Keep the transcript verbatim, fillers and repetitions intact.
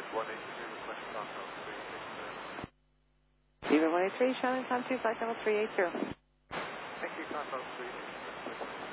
one eight two, request contact three eight two. Zero one eight three, Shannon, come to flight level three eight two. Thank you, contact three eight two.